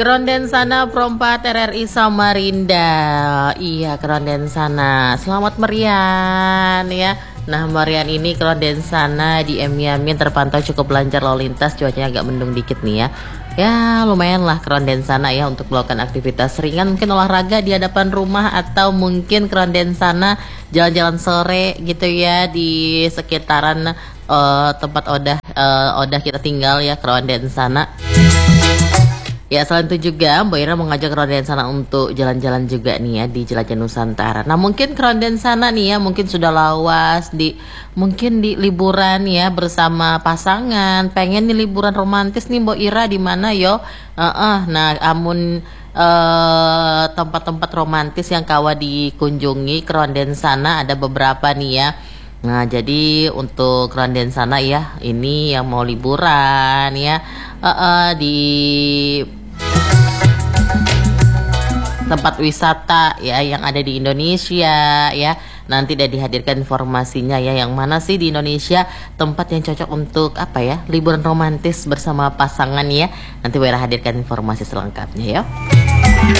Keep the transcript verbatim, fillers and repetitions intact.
Kerondensana Prompat R R I Samarinda. Iya, Kerondensana. Selamat Marian ya. Nah, Marian ini Kerondensana di Emiamin terpantau cukup lancar lalu lintas, cuacanya agak mendung dikit nih ya. Ya, lumayan lah Kerondensana ya untuk melakukan aktivitas ringan, mungkin olahraga di hadapan rumah atau mungkin Kerondensana jalan-jalan sore gitu ya di sekitaran uh, tempat Odah uh, Odah kita tinggal ya Kerondensana. Ya, selain itu juga Mbak Ira mengajak Kerondensana untuk jalan-jalan juga nih ya di Jelajah Nusantara. Nah, mungkin Kerondensana nih ya mungkin sudah lawas di mungkin di liburan ya bersama pasangan, pengen nih liburan romantis nih Mbak Ira di mana yo? Uh -uh, nah, amun uh, tempat-tempat romantis yang kawa dikunjungi Kerondensana ada beberapa nih ya. Nah, jadi untuk Kerondensana ya ini yang mau liburan ya uh -uh, di tempat wisata ya yang ada di Indonesia ya. Nanti udah dihadirkan informasinya ya yang mana sih di Indonesia tempat yang cocok untuk apa ya liburan romantis bersama pasangan ya. Nanti Wira hadirkan informasi selengkapnya ya.